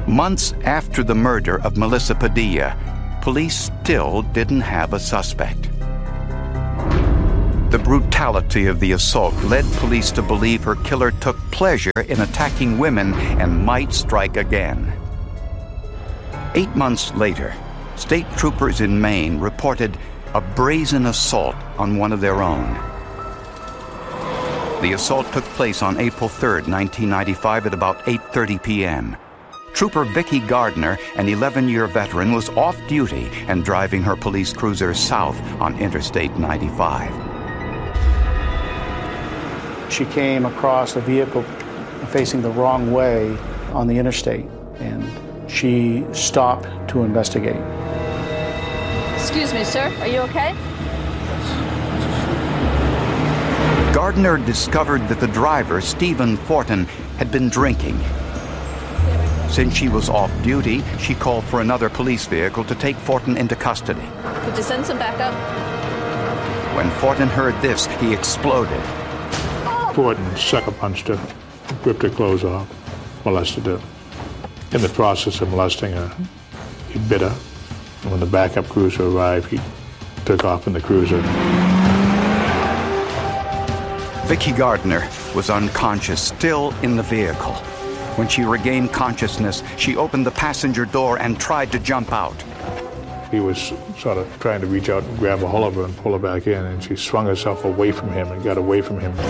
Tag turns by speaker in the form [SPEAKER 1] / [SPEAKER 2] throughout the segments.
[SPEAKER 1] Months after the murder of Melissa Padilla, police still didn't have a suspect. The brutality of the assault led police to believe her killer took pleasure in attacking women and might strike again. 8 months later, state troopers in Maine reported a brazen assault on one of their own. The assault took place on April 3, 1995 at about 8:30 p.m. Trooper Vicki Gardner, an 11-year veteran, was off duty and driving her police cruiser south on Interstate 95.
[SPEAKER 2] She came across a vehicle facing the wrong way on the interstate, and she stopped to investigate.
[SPEAKER 3] Excuse me, sir. Are you okay?
[SPEAKER 1] Gardner discovered that the driver, Stephen Fortin, had been drinking. Since she was off duty, she called for another police vehicle to take Fortin into custody.
[SPEAKER 3] Could you send some backup?
[SPEAKER 1] When Fortin heard this, he exploded.
[SPEAKER 4] Fortin sucker punched her, ripped her clothes off, molested her. In the process of molesting her, he bit her. And when the backup cruiser arrived, he took off in the cruiser.
[SPEAKER 1] Vicki Gardner was unconscious, still in the vehicle. When she regained consciousness, she opened the passenger door and tried to jump out.
[SPEAKER 4] He was sort of trying to reach out and grab a hold of her and pull her back in, and she swung herself away from him and got away from him.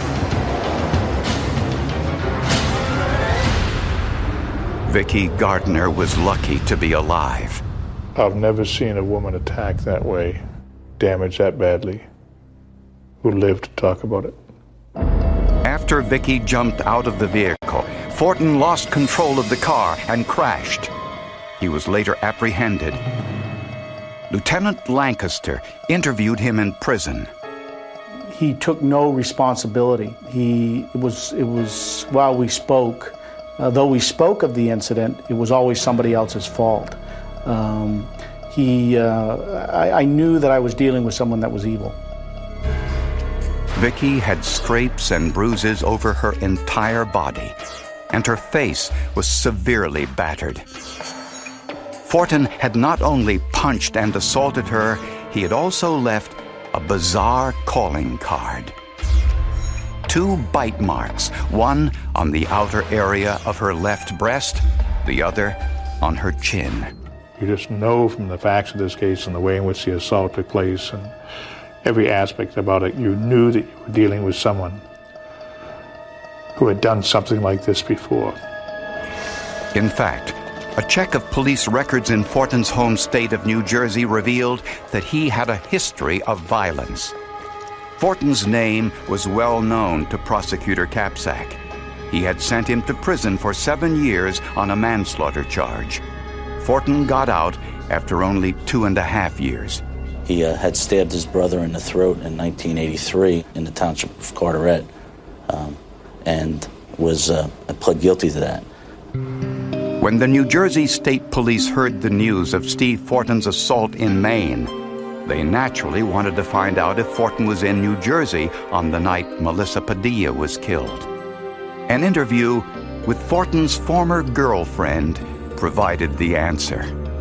[SPEAKER 1] Vicki Gardner was lucky to be alive.
[SPEAKER 4] I've never seen a woman attacked that way, damaged that badly, who lived to talk about it.
[SPEAKER 1] After Vicki jumped out of the vehicle, Fortin lost control of the car and crashed. He was later apprehended. Lieutenant Lancaster interviewed him in prison.
[SPEAKER 2] He took no responsibility. It was while we spoke, though we spoke of the incident, it was always somebody else's fault. I knew that I was dealing with someone that was evil.
[SPEAKER 1] Vicki had scrapes and bruises over her entire body, and her face was severely battered. Fortin had not only punched and assaulted her, he had also left a bizarre calling card. 2 bite marks, one on the outer area of her left breast, the other on her chin.
[SPEAKER 4] You just know from the facts of this case and the way in which the assault took place and every aspect about it, you knew that you were dealing with someone who had done something like this before.
[SPEAKER 1] In fact, a check of police records in Fortin's home state of New Jersey revealed that he had a history of violence. Fortin's name was well known to Prosecutor Capsack. He had sent him to prison for 7 years on a manslaughter charge. Fortin got out after only 2.5 years.
[SPEAKER 5] He had stabbed his brother in the throat in 1983 in the township of Carteret, and was pled guilty to that.
[SPEAKER 1] When the New Jersey State Police heard the news of Steve Fortin's assault in Maine, they naturally wanted to find out if Fortin was in New Jersey on the night Melissa Padilla was killed. An interview with Fortin's former girlfriend provided the answer.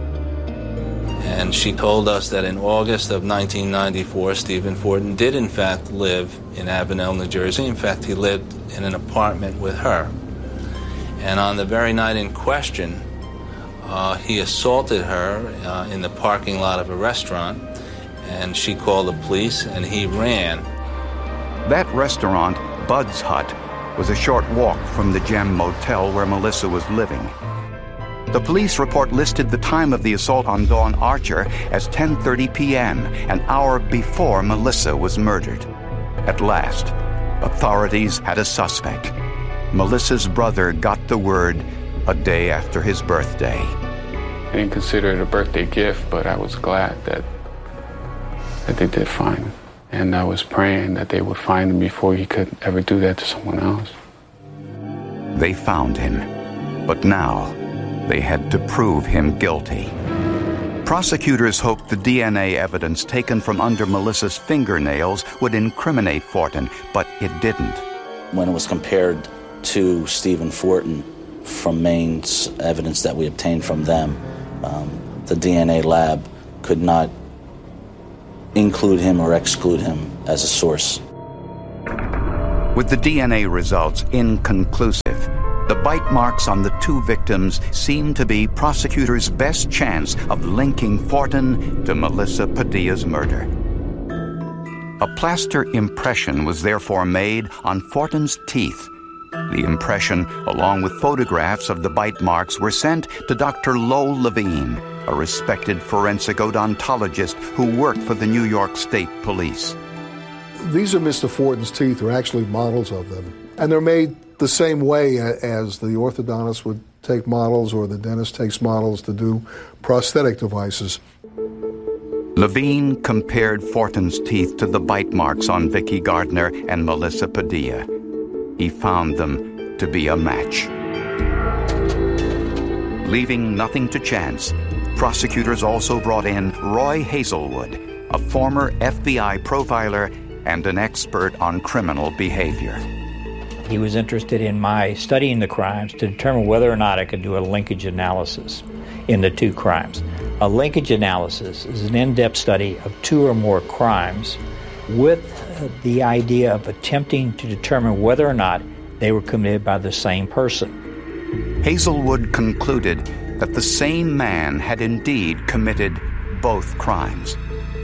[SPEAKER 6] And she told us that in August of 1994, Stephen Fortin did in fact live in Avenel, New Jersey. In fact, he lived in an apartment with her. And on the very night in question, he assaulted her in the parking lot of a restaurant, and she called the police, and he ran.
[SPEAKER 1] That restaurant, Bud's Hut, was a short walk from the Gem Motel where Melissa was living. The police report listed the time of the assault on Dawn Archer as 10:30 p.m., an hour before Melissa was murdered. At last, authorities had a suspect. Melissa's brother got the word a day after his birthday.
[SPEAKER 7] I didn't consider it a birthday gift, but I was glad that they did find him. And I was praying that they would find him before he could ever do that to someone else.
[SPEAKER 1] They found him, but now they had to prove him guilty. Prosecutors hoped the DNA evidence taken from under Melissa's fingernails would incriminate Fortin, but it didn't.
[SPEAKER 5] When it was compared to Stephen Fortin, from Maine's evidence that we obtained from them, the DNA lab could not include him or exclude him as a source.
[SPEAKER 1] With the DNA results inconclusive, the bite marks on the two victims seemed to be prosecutors' best chance of linking Fortin to Melissa Padilla's murder. A plaster impression was therefore made on Fortin's teeth. The impression, along with photographs of the bite marks, were sent to Dr. Lowell Levine, a respected forensic odontologist who worked for the New York State Police.
[SPEAKER 8] These are Mr. Fortin's teeth, or actually models of them. And they're made the same way as the orthodontist would take models or the dentist takes models to do prosthetic devices.
[SPEAKER 1] Levine compared Fortin's teeth to the bite marks on Vicki Gardner and Melissa Padilla. He found them to be a match. Leaving nothing to chance, prosecutors also brought in Roy Hazelwood, a former FBI profiler and an expert on criminal behavior.
[SPEAKER 9] He was interested in my studying the crimes to determine whether or not I could do a linkage analysis in the two crimes. A linkage analysis is an in-depth study of two or more crimes with the idea of attempting to determine whether or not they were committed by the same person.
[SPEAKER 1] Hazelwood concluded that the same man had indeed committed both crimes.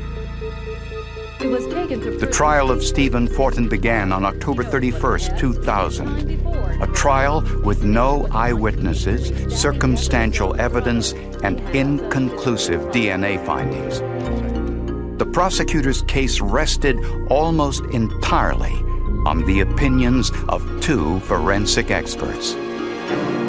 [SPEAKER 1] The trial of Stephen Fortin began on October 31st, 2000. A trial with no eyewitnesses, circumstantial evidence, and inconclusive DNA findings. The prosecutor's case rested almost entirely on the opinions of two forensic experts.